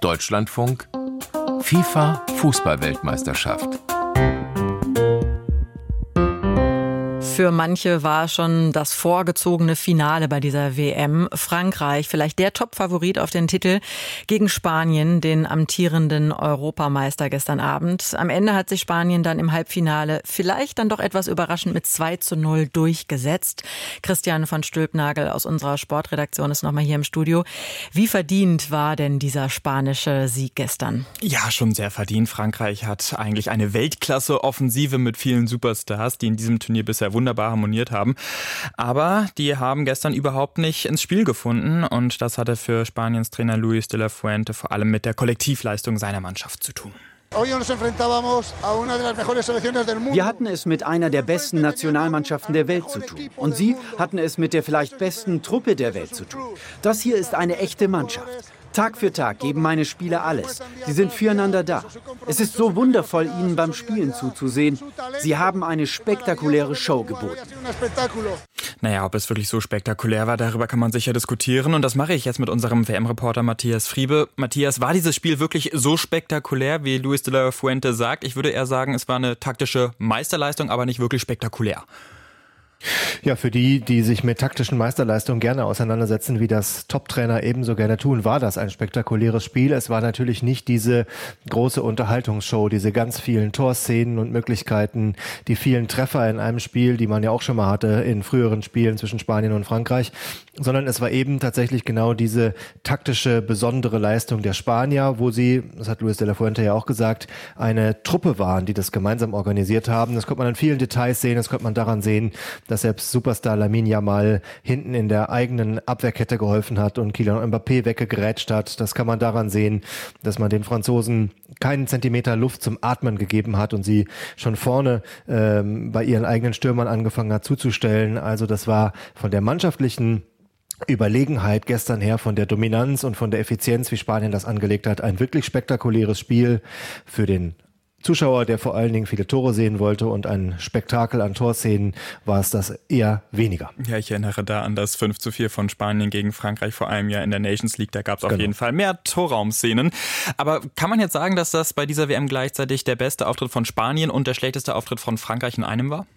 Deutschlandfunk FIFA Fußball-Weltmeisterschaft. Für manche war schon das vorgezogene Finale bei dieser WM. Frankreich, vielleicht der Top-Favorit auf den Titel gegen Spanien, den amtierenden Europameister gestern Abend. Am Ende hat sich Spanien dann im Halbfinale vielleicht dann doch etwas überraschend mit 2:0 durchgesetzt. Christian von Stülpnagel aus unserer Sportredaktion ist nochmal hier im Studio. Wie verdient war denn dieser spanische Sieg gestern? Ja, schon sehr verdient. Frankreich hat eigentlich eine Weltklasse-Offensive mit vielen Superstars, die in diesem Turnier bisher wunderbar harmoniert haben. Aber die haben gestern überhaupt nicht ins Spiel gefunden und das hatte für Spaniens Trainer Luis de la Fuente vor allem mit der Kollektivleistung seiner Mannschaft zu tun. Wir hatten es mit einer der besten Nationalmannschaften der Welt zu tun. Und sie hatten es mit der vielleicht besten Truppe der Welt zu tun. Das hier ist eine echte Mannschaft. Tag für Tag geben meine Spieler alles. Sie sind füreinander da. Es ist so wundervoll, ihnen beim Spielen zuzusehen. Sie haben eine spektakuläre Show geboten. Naja, ob es wirklich so spektakulär war, darüber kann man sicher diskutieren. Und das mache ich jetzt mit unserem WM-Reporter Matthias Friebe. Matthias, war dieses Spiel wirklich so spektakulär, wie Luis de la Fuente sagt? Ich würde eher sagen, es war eine taktische Meisterleistung, aber nicht wirklich spektakulär. Ja, für die sich mit taktischen Meisterleistungen gerne auseinandersetzen, wie das Top-Trainer ebenso gerne tun, war das ein spektakuläres Spiel. Es war natürlich nicht diese große Unterhaltungsshow, diese ganz vielen Torszenen und Möglichkeiten, die vielen Treffer in einem Spiel, die man ja auch schon mal hatte in früheren Spielen zwischen Spanien und Frankreich, sondern es war eben tatsächlich genau diese taktische, besondere Leistung der Spanier, wo sie, das hat Luis de la Fuente ja auch gesagt, eine Truppe waren, die das gemeinsam organisiert haben. Das konnte man in vielen Details sehen, das konnte man daran sehen, dass selbst Superstar Lamine Yamal hinten in der eigenen Abwehrkette geholfen hat und Kylian Mbappé weggegrätscht hat. Das kann man daran sehen, dass man den Franzosen keinen Zentimeter Luft zum Atmen gegeben hat und sie schon vorne bei ihren eigenen Stürmern angefangen hat zuzustellen. Also das war von der mannschaftlichen Überlegenheit gestern her, von der Dominanz und von der Effizienz, wie Spanien das angelegt hat, ein wirklich spektakuläres Spiel für den Zuschauer, der vor allen Dingen viele Tore sehen wollte und ein Spektakel an Torszenen, war es das eher weniger. Ja, ich erinnere da an das 5:4 von Spanien gegen Frankreich vor einem Jahr in der Nations League. Da gab es auf jeden Fall mehr Torraumszenen. Aber kann man jetzt sagen, dass das bei dieser WM gleichzeitig der beste Auftritt von Spanien und der schlechteste Auftritt von Frankreich in einem war?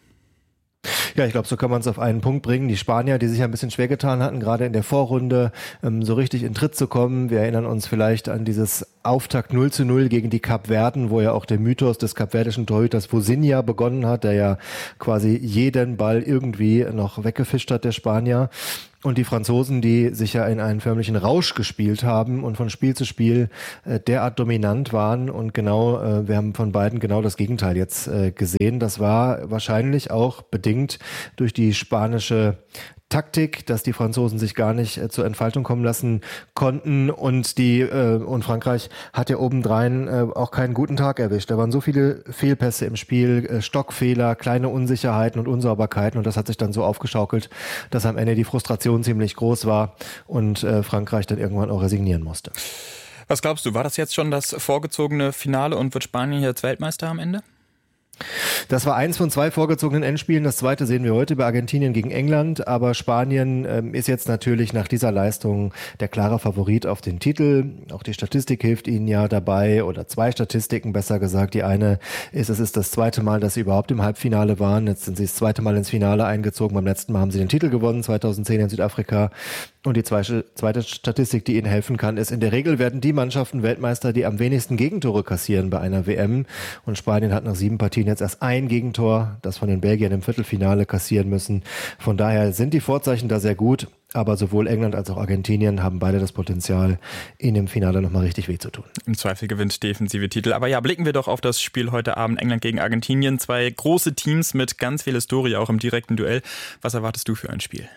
Ja, ich glaube, so kann man es auf einen Punkt bringen. Die Spanier, die sich ein bisschen schwer getan hatten, gerade in der Vorrunde so richtig in Tritt zu kommen. Wir erinnern uns vielleicht an dieses Auftakt 0:0 gegen die Kapverden, wo ja auch der Mythos des kapverdischen Torhüters Vozinha begonnen hat, der ja quasi jeden Ball irgendwie noch weggefischt hat, der Spanier. Und die Franzosen, die sich ja in einen förmlichen Rausch gespielt haben und von Spiel zu Spiel derart dominant waren. Und genau, wir haben von beiden genau das Gegenteil jetzt gesehen. Das war wahrscheinlich auch bedingt durch die spanische Taktik, dass die Franzosen sich gar nicht zur Entfaltung kommen lassen konnten und Frankreich hat ja obendrein auch keinen guten Tag erwischt. Da waren so viele Fehlpässe im Spiel, Stockfehler, kleine Unsicherheiten und Unsauberkeiten und das hat sich dann so aufgeschaukelt, dass am Ende die Frustration ziemlich groß war und Frankreich dann irgendwann auch resignieren musste. Was glaubst du, war das jetzt schon das vorgezogene Finale und wird Spanien jetzt Weltmeister am Ende? Das war eins von 2 vorgezogenen Endspielen. Das zweite sehen wir heute bei Argentinien gegen England. Aber Spanien ist jetzt natürlich nach dieser Leistung der klare Favorit auf den Titel. Auch die Statistik hilft ihnen ja dabei oder 2 Statistiken besser gesagt. Die eine ist, es ist das zweite Mal, dass sie überhaupt im Halbfinale waren. Jetzt sind sie das zweite Mal ins Finale eingezogen. Beim letzten Mal haben sie den Titel gewonnen, 2010 in Südafrika. Und die zweite Statistik, die ihnen helfen kann, ist, in der Regel werden die Mannschaften Weltmeister, die am wenigsten Gegentore kassieren bei einer WM. Und Spanien hat nach 7 Partien jetzt erst ein Gegentor, das von den Belgiern im Viertelfinale kassieren müssen. Von daher sind die Vorzeichen da sehr gut. Aber sowohl England als auch Argentinien haben beide das Potenzial, ihnen im Finale nochmal richtig weh zu tun. Im Zweifel gewinnt defensive Titel. Aber ja, blicken wir doch auf das Spiel heute Abend. England gegen Argentinien. 2 große Teams mit ganz viel Historie, auch im direkten Duell. Was erwartest du für ein Spiel?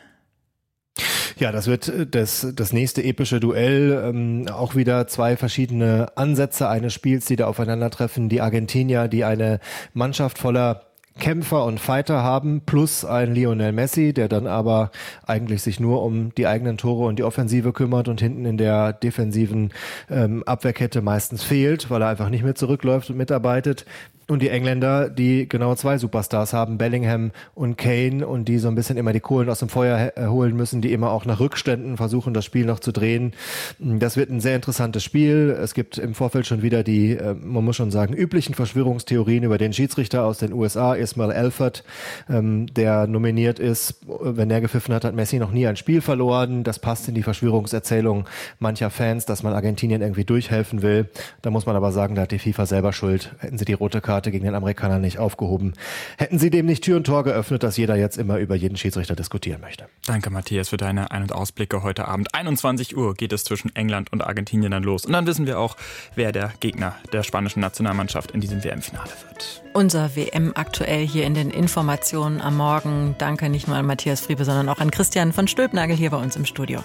Ja, das wird das nächste epische Duell. Auch wieder 2 verschiedene Ansätze eines Spiels, die da aufeinandertreffen. Die Argentinier, die eine Mannschaft voller Kämpfer und Fighter haben, plus ein Lionel Messi, der dann aber eigentlich sich nur um die eigenen Tore und die Offensive kümmert und hinten in der defensiven Abwehrkette meistens fehlt, weil er einfach nicht mehr zurückläuft und mitarbeitet. Und die Engländer, die genau 2 Superstars haben, Bellingham und Kane, und die so ein bisschen immer die Kohlen aus dem Feuer holen müssen, die immer auch nach Rückständen versuchen, das Spiel noch zu drehen. Das wird ein sehr interessantes Spiel. Es gibt im Vorfeld schon wieder die, man muss schon sagen, üblichen Verschwörungstheorien über den Schiedsrichter aus den USA, Ismail Elfert, der nominiert ist. Wenn er gepfiffen hat, hat Messi noch nie ein Spiel verloren. Das passt in die Verschwörungserzählung mancher Fans, dass man Argentinien irgendwie durchhelfen will. Da muss man aber sagen, da hat die FIFA selber Schuld. Hätten sie die rote Karte gegen den Amerikaner nicht aufgehoben. Hätten sie dem nicht Tür und Tor geöffnet, dass jeder jetzt immer über jeden Schiedsrichter diskutieren möchte. Danke, Matthias, für deine Ein- und Ausblicke heute Abend. 21 Uhr geht es zwischen England und Argentinien dann los. Und dann wissen wir auch, wer der Gegner der spanischen Nationalmannschaft in diesem WM-Finale wird. Unser WM aktuell hier in den Informationen am Morgen. Danke nicht nur an Matthias Friebe, sondern auch an Christian von Stülpnagel hier bei uns im Studio.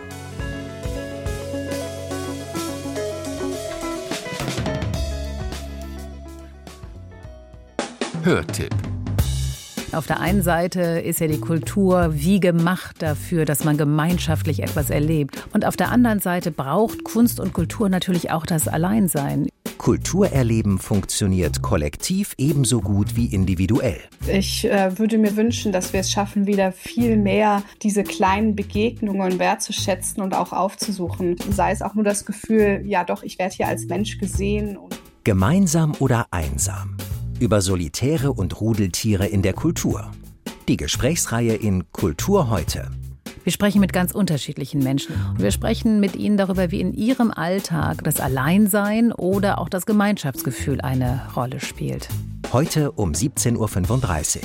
Hörtipp. Auf der einen Seite ist ja die Kultur wie gemacht dafür, dass man gemeinschaftlich etwas erlebt. Und auf der anderen Seite braucht Kunst und Kultur natürlich auch das Alleinsein. Kulturerleben funktioniert kollektiv ebenso gut wie individuell. Ich würde mir wünschen, dass wir es schaffen, wieder viel mehr diese kleinen Begegnungen wertzuschätzen und auch aufzusuchen. Sei es auch nur das Gefühl, ja doch, ich werde hier als Mensch gesehen. Gemeinsam oder einsam. Über Solitäre und Rudeltiere in der Kultur. Die Gesprächsreihe in Kultur heute. Wir sprechen mit ganz unterschiedlichen Menschen. Und wir sprechen mit ihnen darüber, wie in ihrem Alltag das Alleinsein oder auch das Gemeinschaftsgefühl eine Rolle spielt. Heute um 17.35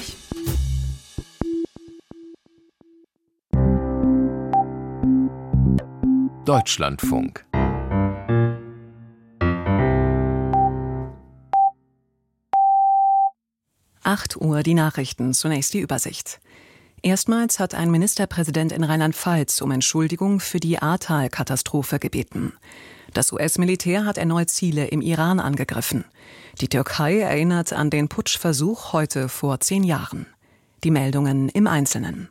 Uhr. Deutschlandfunk. Uhr die Nachrichten, zunächst die Übersicht. Erstmals hat ein Ministerpräsident in Rheinland-Pfalz um Entschuldigung für die Ahrtal-Katastrophe gebeten. Das US-Militär hat erneut Ziele im Iran angegriffen. Die Türkei erinnert an den Putschversuch heute vor 10 Jahren. Die Meldungen im Einzelnen.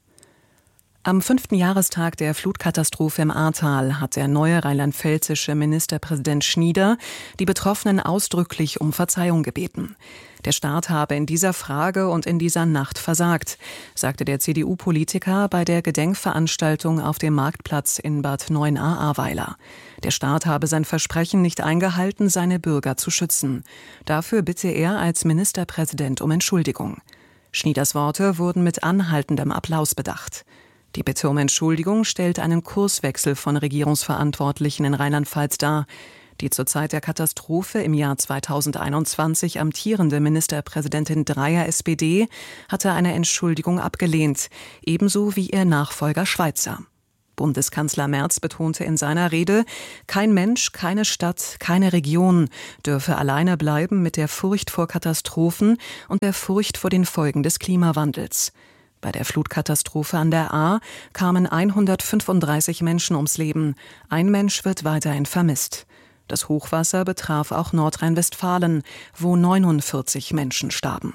Am 5. Jahrestag der Flutkatastrophe im Ahrtal hat der neue rheinland-pfälzische Ministerpräsident Schnieder die Betroffenen ausdrücklich um Verzeihung gebeten. Der Staat habe in dieser Frage und in dieser Nacht versagt, sagte der CDU-Politiker bei der Gedenkveranstaltung auf dem Marktplatz in Bad 9a-Ahrweiler. Der Staat habe sein Versprechen nicht eingehalten, seine Bürger zu schützen. Dafür bitte er als Ministerpräsident um Entschuldigung. Schnieders Worte wurden mit anhaltendem Applaus bedacht. Die Bitte um Entschuldigung stellt einen Kurswechsel von Regierungsverantwortlichen in Rheinland-Pfalz dar. Die zur Zeit der Katastrophe im Jahr 2021 amtierende Ministerpräsidentin Dreyer SPD hatte eine Entschuldigung abgelehnt, ebenso wie ihr Nachfolger Schweizer. Bundeskanzler Merz betonte in seiner Rede, kein Mensch, keine Stadt, keine Region dürfe alleine bleiben mit der Furcht vor Katastrophen und der Furcht vor den Folgen des Klimawandels. Bei der Flutkatastrophe an der Ahr kamen 135 Menschen ums Leben. Ein Mensch wird weiterhin vermisst. Das Hochwasser betraf auch Nordrhein-Westfalen, wo 49 Menschen starben.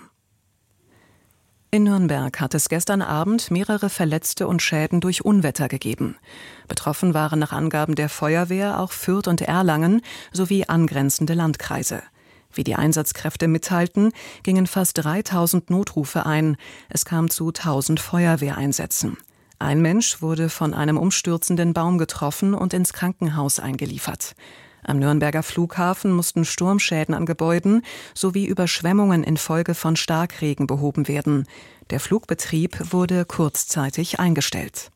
In Nürnberg hat es gestern Abend mehrere Verletzte und Schäden durch Unwetter gegeben. Betroffen waren nach Angaben der Feuerwehr auch Fürth und Erlangen sowie angrenzende Landkreise. Wie die Einsatzkräfte mitteilten, gingen fast 3000 Notrufe ein. Es kam zu 1000 Feuerwehreinsätzen. Ein Mensch wurde von einem umstürzenden Baum getroffen und ins Krankenhaus eingeliefert. Am Nürnberger Flughafen mussten Sturmschäden an Gebäuden sowie Überschwemmungen infolge von Starkregen behoben werden. Der Flugbetrieb wurde kurzzeitig eingestellt.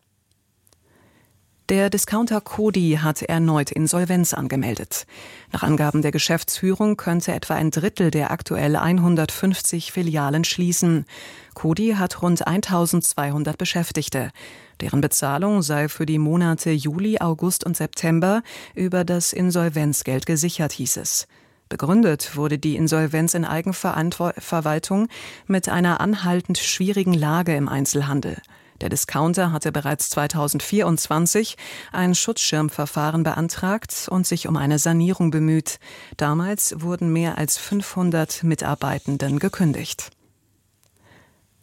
Der Discounter Coty hat erneut Insolvenz angemeldet. Nach Angaben der Geschäftsführung könnte etwa ein Drittel der aktuell 150 Filialen schließen. Coty hat rund 1200 Beschäftigte. Deren Bezahlung sei für die Monate Juli, August und September über das Insolvenzgeld gesichert, hieß es. Begründet wurde die Insolvenz in Eigenverwaltung mit einer anhaltend schwierigen Lage im Einzelhandel. Der Discounter hatte bereits 2024 ein Schutzschirmverfahren beantragt und sich um eine Sanierung bemüht. Damals wurden mehr als 500 Mitarbeitenden gekündigt.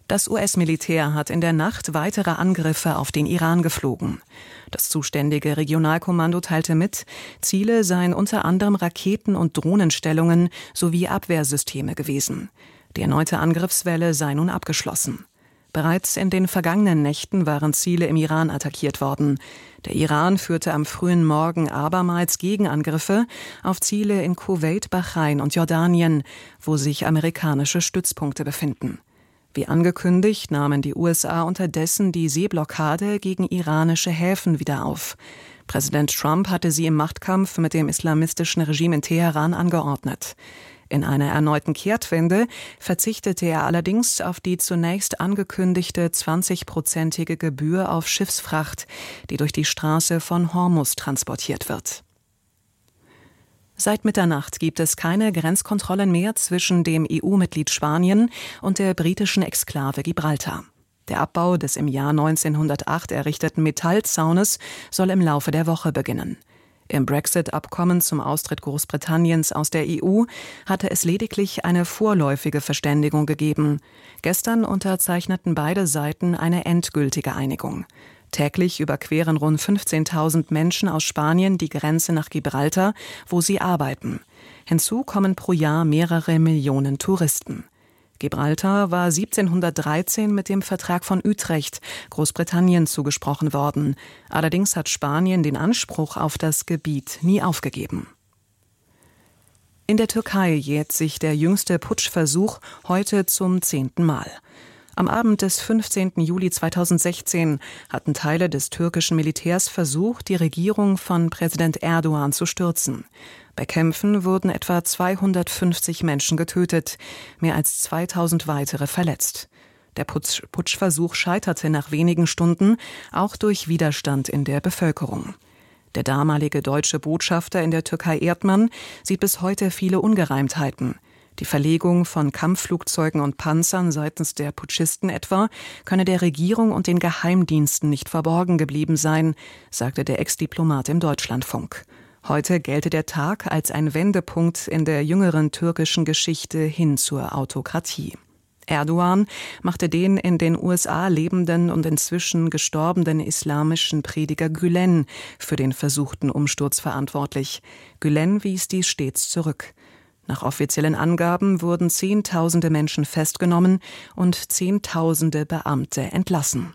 Das US-Militär hat in der Nacht weitere Angriffe auf den Iran geflogen. Das zuständige Regionalkommando teilte mit, Ziele seien unter anderem Raketen- und Drohnenstellungen sowie Abwehrsysteme gewesen. Die erneute Angriffswelle sei nun abgeschlossen. Bereits in den vergangenen Nächten waren Ziele im Iran attackiert worden. Der Iran führte am frühen Morgen abermals Gegenangriffe auf Ziele in Kuwait, Bahrain und Jordanien, wo sich amerikanische Stützpunkte befinden. Wie angekündigt, nahmen die USA unterdessen die Seeblockade gegen iranische Häfen wieder auf. Präsident Trump hatte sie im Machtkampf mit dem islamistischen Regime in Teheran angeordnet. In einer erneuten Kehrtwende verzichtete er allerdings auf die zunächst angekündigte 20-prozentige Gebühr auf Schiffsfracht, die durch die Straße von Hormuz transportiert wird. Seit Mitternacht gibt es keine Grenzkontrollen mehr zwischen dem EU-Mitglied Spanien und der britischen Exklave Gibraltar. Der Abbau des im Jahr 1908 errichteten Metallzaunes soll im Laufe der Woche beginnen. Im Brexit-Abkommen zum Austritt Großbritanniens aus der EU hatte es lediglich eine vorläufige Verständigung gegeben. Gestern unterzeichneten beide Seiten eine endgültige Einigung. Täglich überqueren rund 15.000 Menschen aus Spanien die Grenze nach Gibraltar, wo sie arbeiten. Hinzu kommen pro Jahr mehrere Millionen Touristen. Gibraltar war 1713 mit dem Vertrag von Utrecht Großbritannien zugesprochen worden. Allerdings hat Spanien den Anspruch auf das Gebiet nie aufgegeben. In der Türkei jährt sich der jüngste Putschversuch heute zum 10. Mal. Am Abend des 15. Juli 2016 hatten Teile des türkischen Militärs versucht, die Regierung von Präsident Erdogan zu stürzen. Bei Kämpfen wurden etwa 250 Menschen getötet, mehr als 2000 weitere verletzt. Der Putschversuch scheiterte nach wenigen Stunden, auch durch Widerstand in der Bevölkerung. Der damalige deutsche Botschafter in der Türkei Erdmann sieht bis heute viele Ungereimtheiten. Die Verlegung von Kampfflugzeugen und Panzern seitens der Putschisten etwa könne der Regierung und den Geheimdiensten nicht verborgen geblieben sein, sagte der Ex-Diplomat im Deutschlandfunk. Heute gelte der Tag als ein Wendepunkt in der jüngeren türkischen Geschichte hin zur Autokratie. Erdogan machte den in den USA lebenden und inzwischen gestorbenen islamischen Prediger Gülen für den versuchten Umsturz verantwortlich. Gülen wies dies stets zurück. Nach offiziellen Angaben wurden Zehntausende Menschen festgenommen und Zehntausende Beamte entlassen.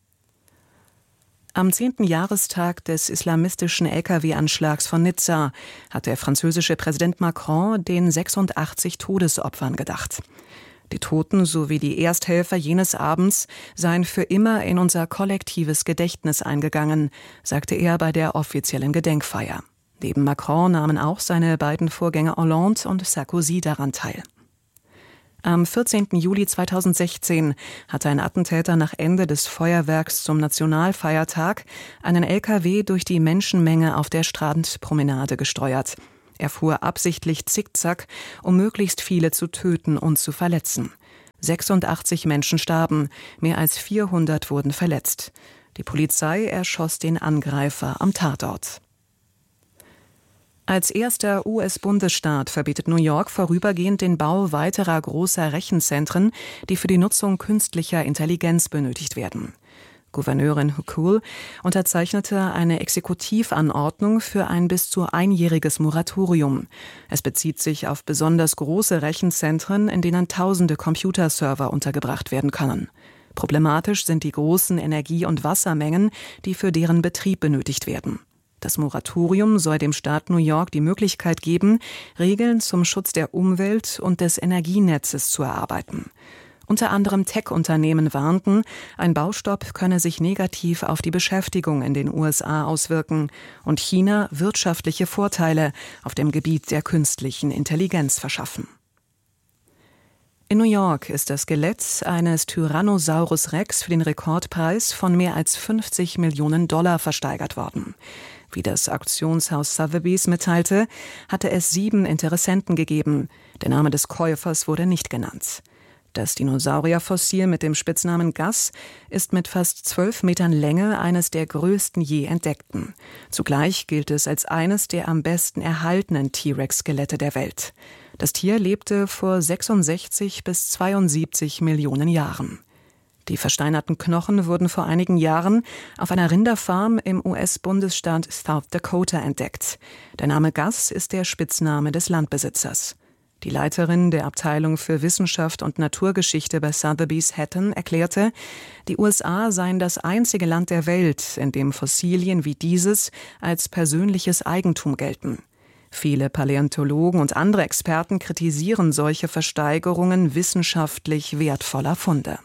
Am 10. Jahrestag des islamistischen Lkw-Anschlags von Nizza hat der französische Präsident Macron den 86 Todesopfern gedacht. Die Toten sowie die Ersthelfer jenes Abends seien für immer in unser kollektives Gedächtnis eingegangen, sagte er bei der offiziellen Gedenkfeier. Neben Macron nahmen auch seine beiden Vorgänger Hollande und Sarkozy daran teil. Am 14. Juli 2016 hatte ein Attentäter nach Ende des Feuerwerks zum Nationalfeiertag einen LKW durch die Menschenmenge auf der Strandpromenade gesteuert. Er fuhr absichtlich zickzack, um möglichst viele zu töten und zu verletzen. 86 Menschen starben, mehr als 400 wurden verletzt. Die Polizei erschoss den Angreifer am Tatort. Als erster US-Bundesstaat verbietet New York vorübergehend den Bau weiterer großer Rechenzentren, die für die Nutzung künstlicher Intelligenz benötigt werden. Gouverneurin Hochul unterzeichnete eine Exekutivanordnung für ein bis zu einjähriges Moratorium. Es bezieht sich auf besonders große Rechenzentren, in denen tausende Computerserver untergebracht werden können. Problematisch sind die großen Energie- und Wassermengen, die für deren Betrieb benötigt werden. Das Moratorium soll dem Staat New York die Möglichkeit geben, Regeln zum Schutz der Umwelt und des Energienetzes zu erarbeiten. Unter anderem Tech-Unternehmen warnten, ein Baustopp könne sich negativ auf die Beschäftigung in den USA auswirken und China wirtschaftliche Vorteile auf dem Gebiet der künstlichen Intelligenz verschaffen. In New York ist das Skelett eines Tyrannosaurus Rex für den Rekordpreis von mehr als $50 Millionen versteigert worden. Wie das Auktionshaus Sotheby's mitteilte, hatte es 7 Interessenten gegeben. Der Name des Käufers wurde nicht genannt. Das Dinosaurierfossil mit dem Spitznamen Gus ist mit fast 12 Metern Länge eines der größten je entdeckten. Zugleich gilt es als eines der am besten erhaltenen T-Rex-Skelette der Welt. Das Tier lebte vor 66 bis 72 Millionen Jahren. Die versteinerten Knochen wurden vor einigen Jahren auf einer Rinderfarm im US-Bundesstaat South Dakota entdeckt. Der Name Gus ist der Spitzname des Landbesitzers. Die Leiterin der Abteilung für Wissenschaft und Naturgeschichte bei Sotheby's Hatton erklärte, die USA seien das einzige Land der Welt, in dem Fossilien wie dieses als persönliches Eigentum gelten. Viele Paläontologen und andere Experten kritisieren solche Versteigerungen wissenschaftlich wertvoller Funde.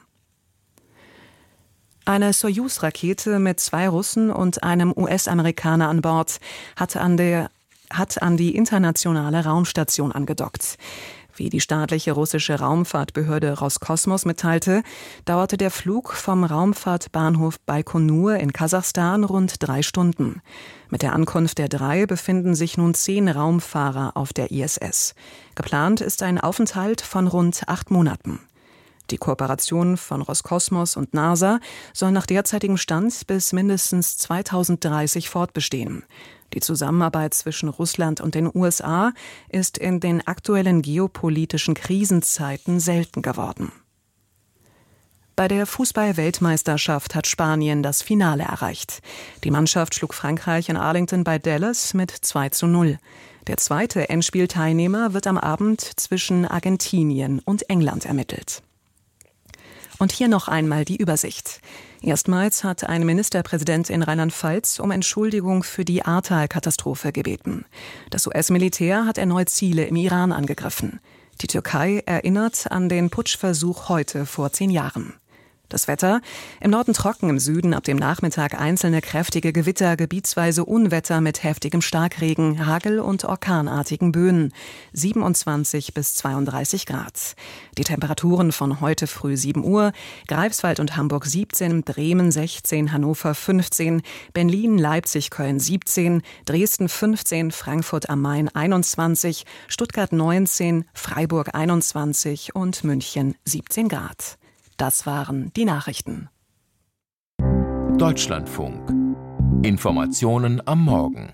Eine Sojus-Rakete mit 2 Russen und einem US-Amerikaner an Bord hat an die internationale Raumstation angedockt. Wie die staatliche russische Raumfahrtbehörde Roskosmos mitteilte, dauerte der Flug vom Raumfahrtbahnhof Baikonur in Kasachstan rund 3 Stunden. Mit der Ankunft der 3 befinden sich nun 10 Raumfahrer auf der ISS. Geplant ist ein Aufenthalt von rund 8 Monaten. Die Kooperation von Roskosmos und NASA soll nach derzeitigem Stand bis mindestens 2030 fortbestehen. Die Zusammenarbeit zwischen Russland und den USA ist in den aktuellen geopolitischen Krisenzeiten selten geworden. Bei der Fußball-Weltmeisterschaft hat Spanien das Finale erreicht. Die Mannschaft schlug Frankreich in Arlington bei Dallas mit 2:0. Der zweite Endspielteilnehmer wird am Abend zwischen Argentinien und England ermittelt. Und hier noch einmal die Übersicht. Erstmals hat ein Ministerpräsident in Rheinland-Pfalz um Entschuldigung für die Ahrtal-Katastrophe gebeten. Das US-Militär hat erneut Ziele im Iran angegriffen. Die Türkei erinnert an den Putschversuch heute vor 10 Jahren. Das Wetter: im Norden trocken, im Süden ab dem Nachmittag einzelne kräftige Gewitter, gebietsweise Unwetter mit heftigem Starkregen, Hagel und orkanartigen Böen. 27 bis 32 Grad. Die Temperaturen von heute früh 7 Uhr: Greifswald und Hamburg 17, Bremen 16, Hannover 15, Berlin, Leipzig, Köln 17, Dresden 15, Frankfurt am Main 21, Stuttgart 19, Freiburg 21 und München 17 Grad. Das waren die Nachrichten. Deutschlandfunk. Informationen am Morgen.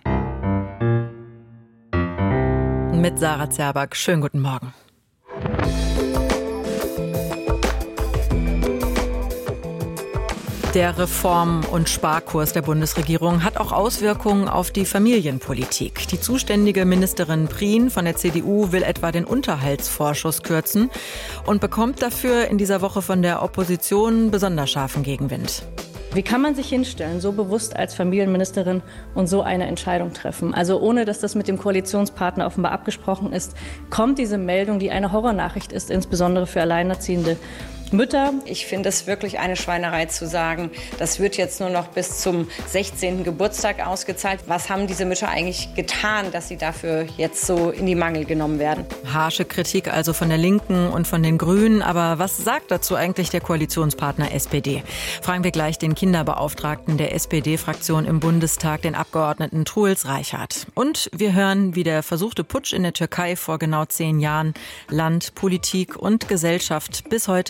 Mit Sarah Zerback. Schönen guten Morgen. Der Reform- und Sparkurs der Bundesregierung hat auch Auswirkungen auf die Familienpolitik. Die zuständige Ministerin Prien von der CDU will etwa den Unterhaltsvorschuss kürzen und bekommt dafür in dieser Woche von der Opposition besonders scharfen Gegenwind. Wie kann man sich hinstellen, so bewusst als Familienministerin und so eine Entscheidung treffen? Also ohne, dass das mit dem Koalitionspartner offenbar abgesprochen ist, kommt diese Meldung, die eine Horrornachricht ist, insbesondere für alleinerziehende Mütter. Ich finde es wirklich eine Schweinerei zu sagen, das wird jetzt nur noch bis zum 16. Geburtstag ausgezahlt. Was haben diese Mütter eigentlich getan, dass sie dafür jetzt so in die Mangel genommen werden? Harsche Kritik also von der Linken und von den Grünen. Aber was sagt dazu eigentlich der Koalitionspartner SPD? Fragen wir gleich den Kinderbeauftragten der SPD-Fraktion im Bundestag, den Abgeordneten Truls Reichert. Und wir hören, wie der versuchte Putsch in der Türkei vor genau 10 Jahren Land, Politik und Gesellschaft bis heute